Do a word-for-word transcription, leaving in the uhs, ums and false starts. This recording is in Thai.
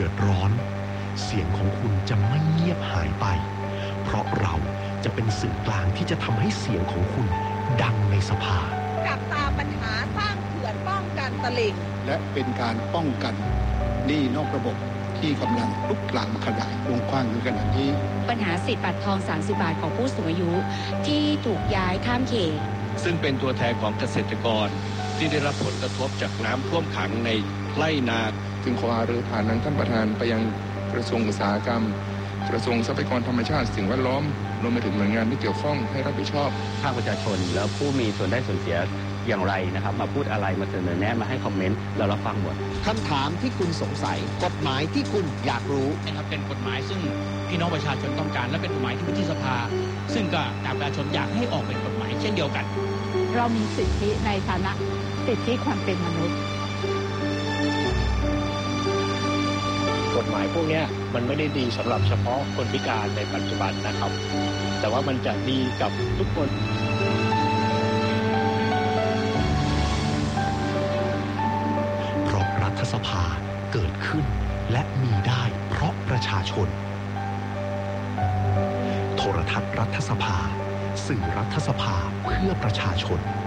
ดือดร้อนเสียงของคุณจะไม่เงียบหายไปเพราะเราจะเป็นสื่อกลางที่จะทำให้เสียงของคุณดังในสภาจับตาปัญหาสร้างเขื่อนป้องกันตลิ่งและเป็นการป้องกันหนี้นอกระบบที่กำลังลุกลามขยายวงกว้างในขณะนี้ปัญหาสิทธิบัตรทองสามสิบบาทของผู้สูงอายุที่ถูกย้ายข้ามเขตซึ่งเป็นตัวแทนของเกษตรกรที่ได้รับผลกระทบจากน้ำท่วมขังในไร่นาจึงขอหารือผ่านทางท่านประธานไปยังกระทรวงอุตสาหกรรมกระทรวงทรัพยากรธรรมชาติสิ่งแวดล้อมรวมไปถึงหน่วยงานที่เกี่ยวข้องให้รับผิดชอบภาคประชาชนแล้วผู้มีส่วนได้ส่วนเสียอย่างไรนะครับมาพูดอะไรมาเสนอแนะมาให้คอมเมนต์เรารับฟังหมดคำถามที่คุณสงสัยกฎหมายที่คุณอยากรู้นะครับเป็นกฎหมายซึ่งพี่น้องประชาชนต้องการและเป็นกฎหมายที่วุฒิสภาซึ่งก็ประชาชนอยากให้ออกเป็นกฎหมายเช่นเดียวกันเรามีสิทธิในฐานะสิทธิความเป็นมนุษย์กฎหมายพวกนี้มันไม่ได้ดีสำหรับเฉพาะคนพิการในปัจจุบันนะครับแต่ว่ามันจะดีกับทุกคนเพราะรัฐสภาเกิดขึ้นและมีได้เพราะประชาชนโทรทัศน์รัฐสภาสื่อรัฐสภาเพื่อประชาชน